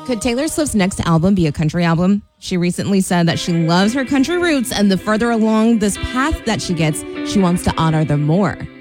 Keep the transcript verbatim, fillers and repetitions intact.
Could Taylor Swift's next album be a country album? She recently said that she loves her country roots, and the further along this path that she gets, she wants to honor them more.